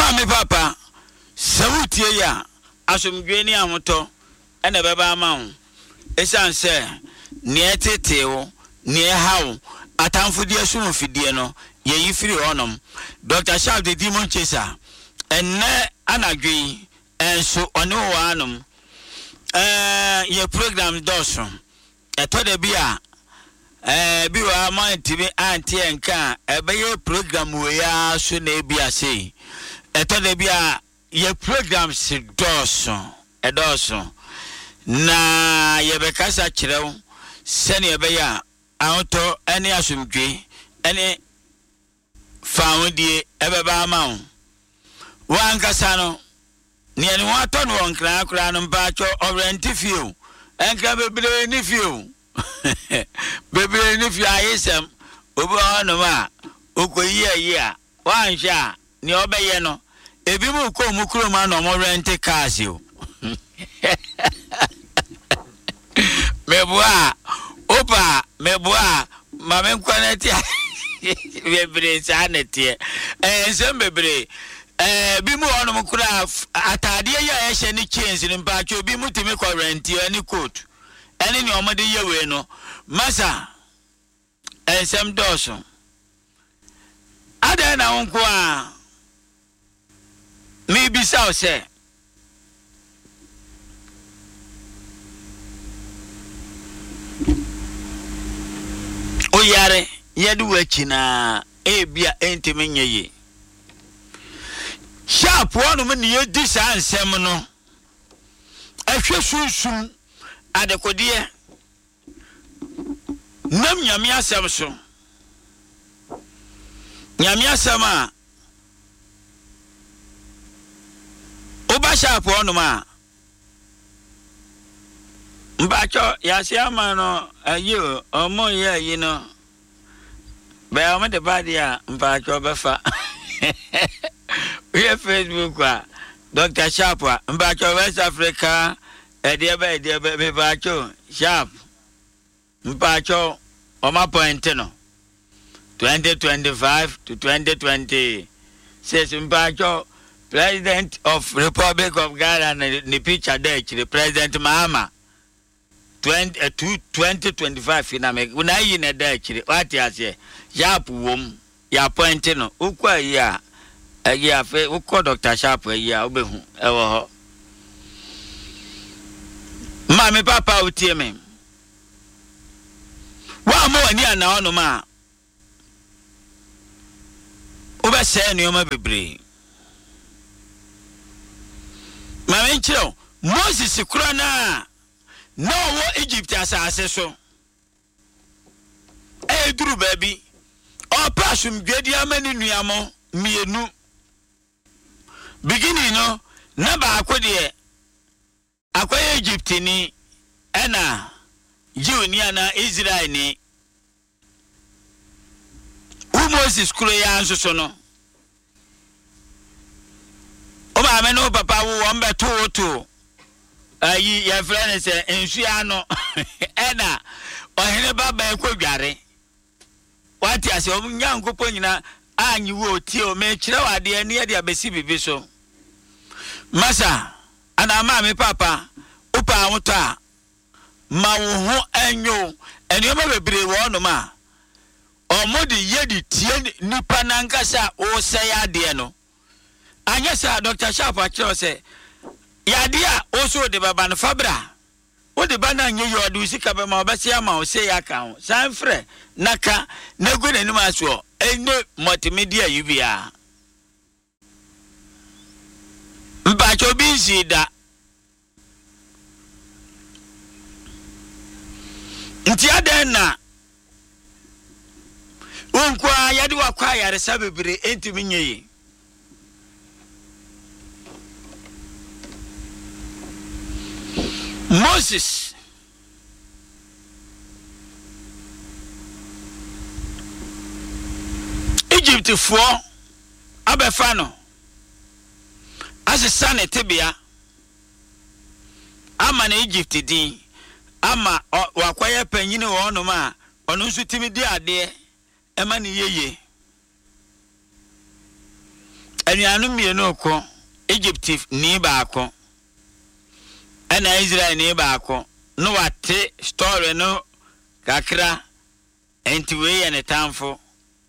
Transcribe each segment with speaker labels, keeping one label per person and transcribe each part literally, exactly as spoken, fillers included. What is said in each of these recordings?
Speaker 1: Mami papa sawutie ya asomdwe ni amoto ene beba ama wo esan se ne etetewo ne hawo atamfodi asum fidie no ye yifiri onom Doctor Sharp the Demon Chaser enne anadwe enso one wo anom eh ye program doso eto de bia eh bi wa ma tibi anti enka ebeye program we ya so na bia sei eto de bia ye program si doso edoso na ye bekasa kirew sene ebeya auto ene asumdwe ene faudie ebeba amawo wankasa no ne ene wato no wonkra kra no mpacho orenti fio enka bebre ni fio bebre ni fio ayesem obo no ma okoyi ayi a wansha ne obeye no ebi mu ko mu kuro ma no mo rent cars yo meboa opa meboa mame nkwaneti bebre sanete eh sem bebre eh bi mu ono mu kura atade ya ehye ni chains ni mpacho bi mu timi ko rent ani coat eni ni omode yewe no masa ensem doso ada na wonko a mi bisa o se o yare yedu wachina ebia entime nyeye Sharp wonu me ne yedi sa nsem no ahwe sunsun adekodie nam nyame asem so nyame asem a oba Sharp wonu ma mbacho yasiama no ayo omo ye yi no be o me de badia mbacho befa we Facebook wa Doctor Sharp mbacho West Africa edie be edie be mbacho Sharp mbacho o ma point no twenty twenty-five to twenty twenty-six mbacho President of Republic of Ghana ni picture there the President Mahama twenty uh, twenty twenty-five na me una yi na da chire wati ase Sharp wom ya point no ukwa yi a ayi afa ukọ Doctor Sharp yi a obehu ewo ho mami papa utie me wa mo ani ana onu ma obe se ni o ma bebre mami chiro Moses kura na no wo Egypt asase so e duru baby o pasum dwedi amani nuamo mienu beginning no na ba akode akoye Egypt ni ena Junior na Israel ni u Moses kuro ya anso no o ba me no papa wo wo mbeto to ayi ya friend say ensu ano ena ohene baba ekwadware wati ase o nyankopɔ nyina anyi wo tie o me kire wade ani ya de abesi bibi so masa ana ma me papa upa awota ma wo ho anyo eni ma bebre wo no ma o modi yedi tie nipa nankasa o say ade no anya sa Doctor Sharp akiro say yade a o so de baba no fabra o de bana nye yo adu sika be ma obese ama o say aka ho san frɛ naka na gu n'anim aso ene multimedia yubia mpacho binsi da nti aden na unkwa yade wakwa yare sabebere entimi nyeye Moses Egypt for abefano asesa ne tebea ama na Egypt din ama wakwaye panyini wo no ma ono nso timi di ade e ma ne yeye anuanu mienu ko Egypt ni baako ana Israel ni baako no wate story no kakra enti we ye ne tamfo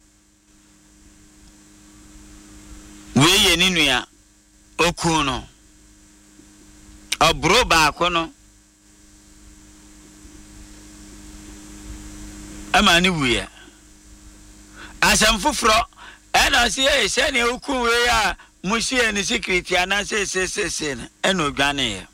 Speaker 1: we ye ni nua oku no obro baako no amani wuya asam foforo ena se e se ne oku we ya musie ne secret ana se se se se ena odwane ye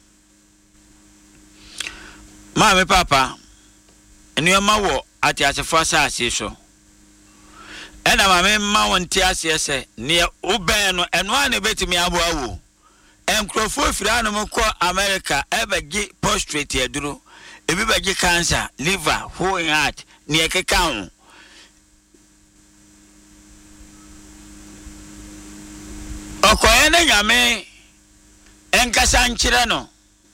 Speaker 1: ma me papa enu ma wo ati asefo asase so ena ma me ma wonti ase se ne oben no eno ane betimi abo awo enkrofo fira no mko America ebegi prostate eduro ebi begi cancer liver whole heart ne ekeka ho okoye ne nyame enkasa nkyere no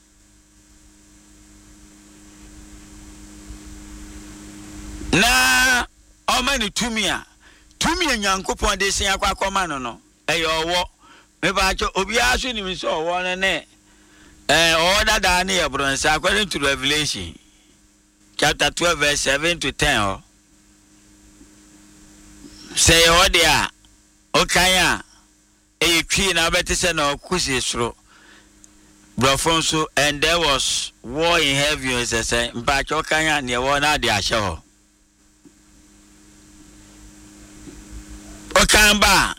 Speaker 1: na omani tumia tumia nyankopon de sen akwa akoma no no eyo owo me ba cho obi aso ni mi so owo ne ne eh o dada ne e bronsa according to Revelation chapter twelve verse seven to ten oh say o dia o kan a e twi na beti se na okusi soro brofonso and there was war in heaven say say mpa cho kan ne wo na de ahye ho o kan ba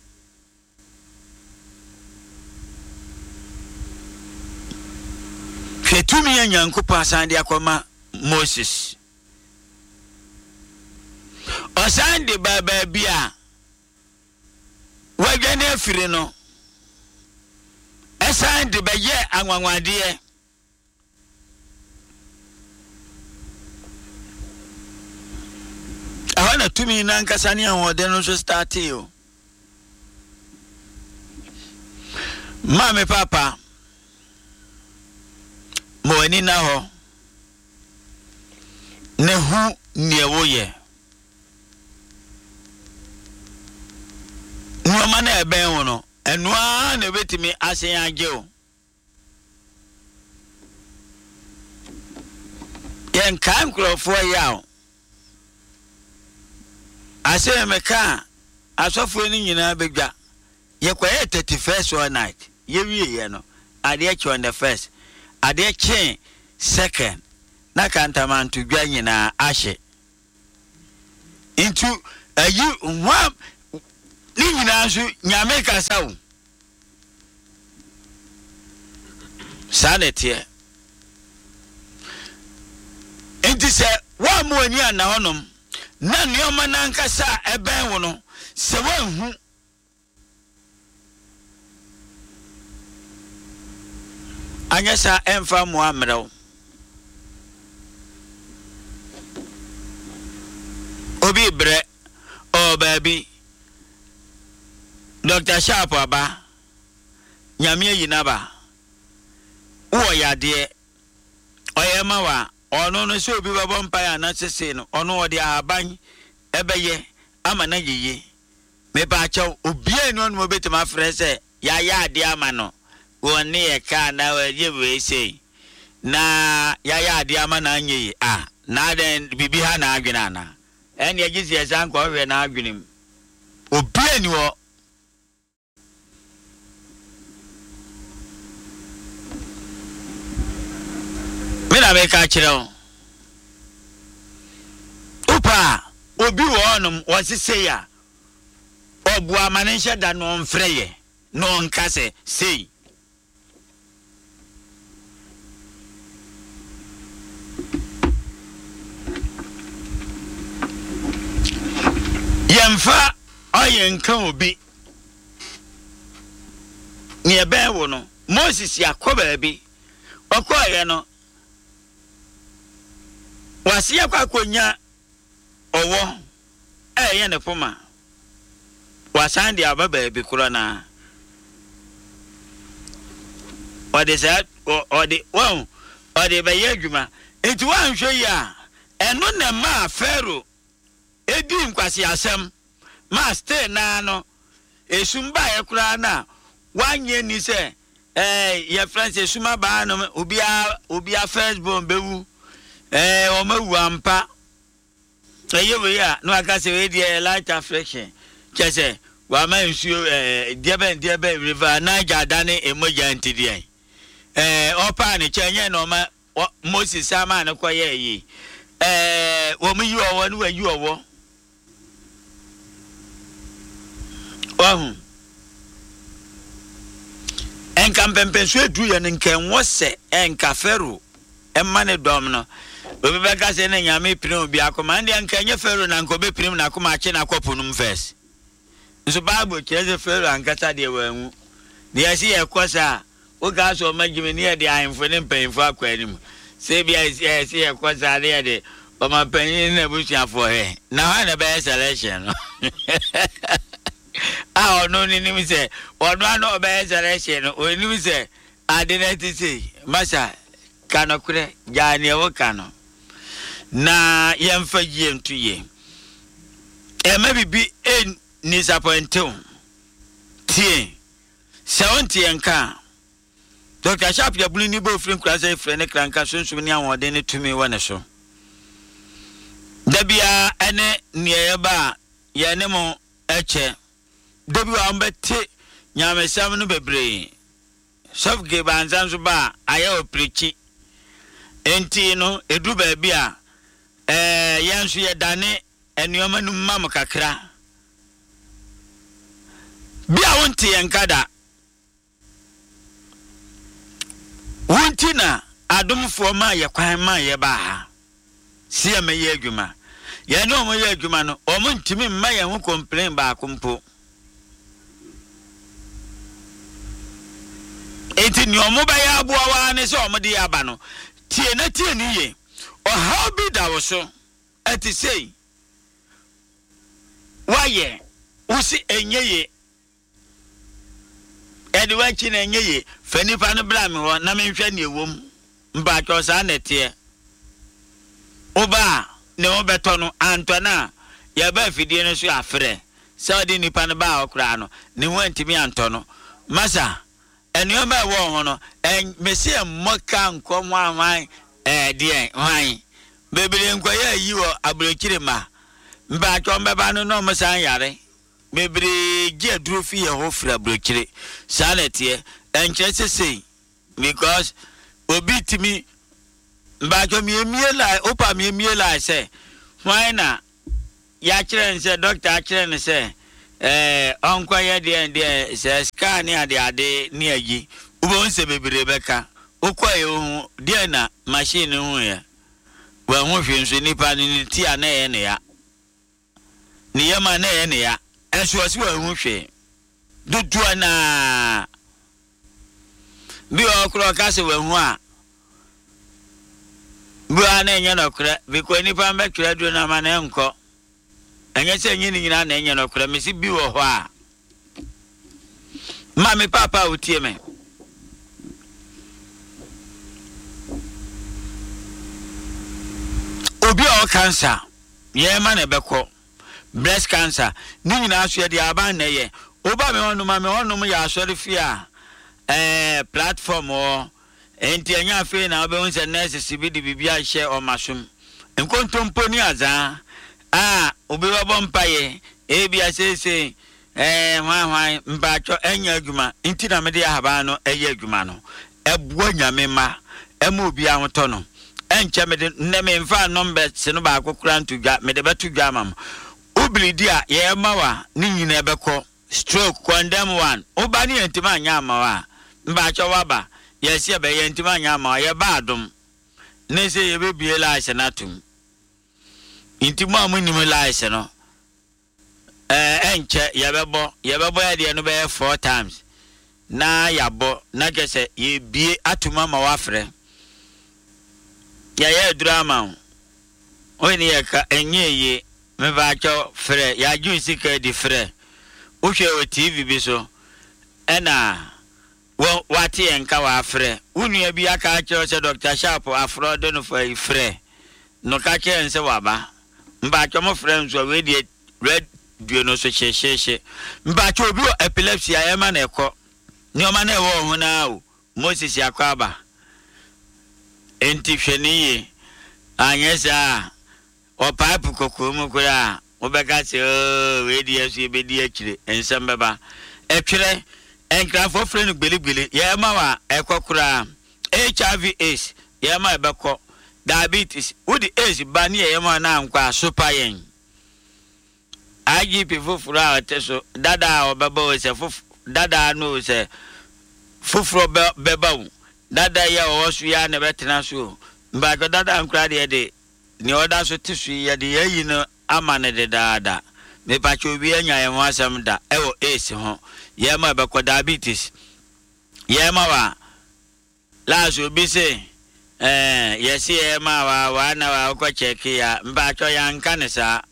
Speaker 1: Ketumi ya nyankupa asande akoma Moses. Osande baba bia. Wagane afire no. Esande beye anwanwade. Awana tumi na nkasa ni ahode no so start yo. Mame papa Moeni na ho ne hu niewo ye Nwoma na ebe ho no enu a na betimi asen age o yen kan krofo ya o ase meka asofo ni nyina begwa ye kwaye thirty-first one night ye wie ye no ade che on the first ade che second na kantamantu gwa nyina ahye into ayi nwa ni nyina so nyame kasa wo sanete enti se wa mo ani ana honom na nioma na nkasa eben wo no se wanhu anyasa emfa mo amrew obi bre o baby Doctor Sharp aba nyame yinaba wo yade oyema wa ono no se obi babo mpa ya na sese no ono ode aban ebeye ama na yeye me ba chaw obi enu no betima frese ya ya ade ama no woni e ka na waje we sei na ya ya ade ama na anyeye ah na den bibi ha na adwena na eni agisi esan ko we na adwenim obi enu o Mina meka chiro Upa obi wo onum wasise ya obu amanisha da no mfreye no nkase sei Yemfa oyenka obi ni ebe wo no Moses yakoba bi okoye no Wasiya kwa konya owo eh ye ne poma wasande ababa ebi kura na ode sa ode won ode be yadwuma enti wan hwe ya eno ne ma fero edi nkwasi asem ma stay na no esumba ye kura na wanye ni se eh ye friends esuma ba no obia obia first born bewu eh o mawu ampa eye we ya no aka se we dey light affliction chese wa ma nsuo eh diebe diebe river Niger dane emoja ntidi eh opa ne chenye no ma Moses ama ne koye yi eh wo mu yi owo ne wa yi owo wahu enka mpempenso edu ye ne nkan wose enka fero emma ne dom no obi beka se ne nyame prim obi akoma ndi enka nye fero na nko be prim na akoma ache na kopunum first nso bible keze fero ankata de wanwu de yesi ekosa o ga so magimi ne de ahemfo ne mpemfo akwanim se bia yesi ekosa de de o ma panyin na busuafo he na ha na be selection no ah no ni ni se ono ano be selection no oni mi se adenati se masa kanokure jani e wo kano na yemfa yem tuye e ma bibi en ni sapointu tie seventy enka Doctor Sharp ya bulu ni bo frin krasa fre ne kranka sunsun ni awode ne tumi wone so dabia ene niye ba ye ne mo eche dabi wa mbete nyame sam no bebre sof ge banzan so ba aye oprichi enti no edu ba bia eh yansu ye dane enuoma nu mam kakra bia wonte yankada wontina adomfo ma ye kwan ma ye ba ha si ame ye adwuma ye no mo ye adwuma no o mo ntimi mma ye ho complain ba akompo enti ni o mo ba ya aboa wa ne se o mo de aba no tie na tie ni ye o how be da wo so ati sei wa ye usi enyeye edi wa chi na enyeye fanipa no bla me ho na me hwe ne ewom mba cho sa na tie oba ne obeto no antona ya ba fidie no so afre saudi nipa no ba okra no ne ho antimi antono masa enu ma wo ho no en mesie moka nkom awan eh die hwan bebere nkoya yi wo abrokire ma mba cho mbeba no no msan yare bebere gi aduro fi ye ho fra abrokire sanete enche sese because obi timi mba cho mi emie la opa mi emie la se hwan na ya kire nse doctor kire nse eh onko ye de de se scan ni ade ade ni agi ubo nse bebere beka ukwaye hu de na machine hu ya wa hu hwe nso nipa ni ti ana ye ne ya ni ye ma na ye ne ya enso asi wa hu hwe dudu na bi okro ka se wa hu a bi ana enye no kra bi ko nipa mbe kra du na ma na enko enye se enye ni nyina na enye no kra mesi bi wo ho a ma me papa utie me obi o cancer ye ma na beko breast cancer ni nyina aso de aba na ye oba me honu ma me honu ya asori fia eh platform o enti anya afi na obe hunse nurse sibi di bibia hye o masum enkontompo ni aza ah obi wabo mpaye e bia sese eh hwan hwan mbacho enya adwuma enti na me de ahaba no eye adwuma no ebuo nyame ma ema obi ahoto no enche me de ne me mfa number se no ba akokura ntugwa me de betu dwa mam obilidi a ye mawa ni nyina ebekọ stroke condemn one oba ni entima anya amawa mbacho waba yes ye be ye entima anya amawa ye ba adom ne se ye be bie la ase natum intimo amunim la ase no eh enche ye bebo ye bebo ye de no be four times na yabo na kese ye bie atuma ma wafre ya ye drama oni ye ka enye ye me ba cho frɛ ya ju sika di frɛ o hwɛ o T V bi so ɛna wo wate enka wa frɛ unua bi aka cho se Doctor Sharp afro de no fa frɛ no ka che nse waba mba cho mo frɛ nso we di red duo no so hyehyehe mba cho obi epilepsy ayema na ekọ ni o ma na ewo ho na o Moses yakwaba enti hweniye anyesa o pipe kokoro mu kura obeka se o we di asu ebedi akire ensem beba etwere enkrafo frenu gbeligbeli yema wa ekokura H I V AIDS yema ebekọ diabetes udi AIDS bani yema na nkwa super yen I G P fufura ateso dada obeba o se fuf dada no se fufuro beba wo dada ya o so ya na betena so mba go dada nkra de de ni oda so tisu ya de yayi no amane de dada me pa cho bi anya ye mo asem da e wo AIDS ho ye ma be ko diabetes ye ma wa la so bi se eh ye si ye ma wa wa na wa ko check ya mba cho ya nka ne sa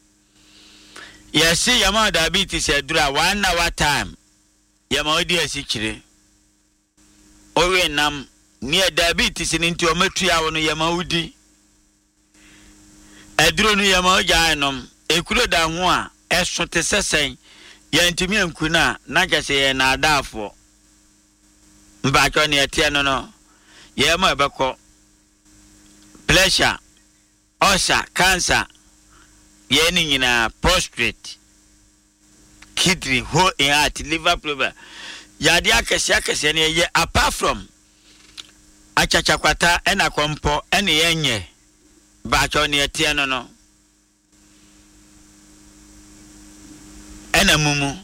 Speaker 1: ye si ye ma diabetes e dura one na wa time ye ma odi asikire owe nam ni diabetes ni nti o metu ya wono ye ma udi eduro no ye ma oja enom ekuro da ho a eso te sesen ye ntimi anku na na kese ye na adafo mba cho ne etie no no ye ma ebekọ pressure ulcer cancer ye ni nyina prostate kidney whole heart liver problem yade akese akese ne ye apart from achachakwata ena kompo ene yenye ba cho ne etie no no ena mumu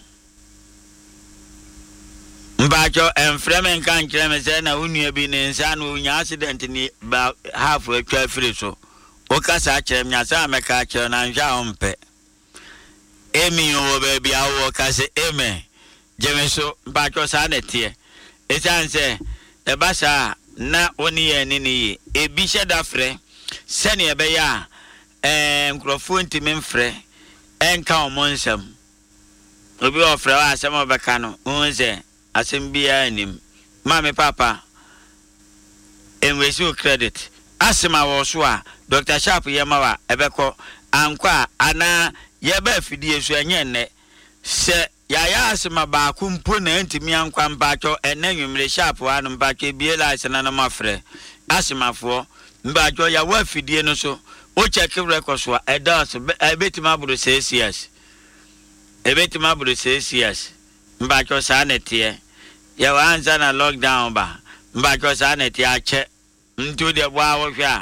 Speaker 1: mbacho enfremen kan kireme se na unue bi ne nsa no unya accident ni ba half atwa free so o kasa kirem nya sa meka kire na nhwa ompe emi o ba bia wo kase eme jemeso mbacho sa na tie esanse e basa na oni ye ni ni e bi sheda frɛ sene e be ya eh nkrofo ntimi mfrɛ enka omonsam obi ofrɛ wa asem obeka no unze asembia anim mama papa enwesi credit asema wo so a Doctor Sharp yemawa ebeko ankwa ana yeba fidie so enye ne se yaya asema ba kumpo na ntimi ankwa mbacho enanwumre Sharp anu mbacho biela asena na mafre asemafo mbacho ya wa fidie no so o check record so edas ebetima buru six years ebetima buru six years mbacho sa netie ya wanza na lockdown ba mbacho sa netie ache ntu de bwa wo hwa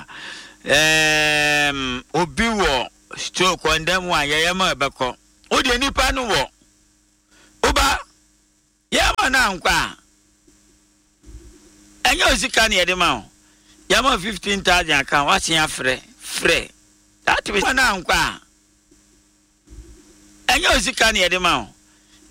Speaker 1: em obi wo stroke ondem wa ya ma ebekọ o de nipa no wo oba ya ma na nkwa enye osika ne de ma ya ma fifteen thousand aka wasen afre frɛ that be na nkwa enye osika ne de ma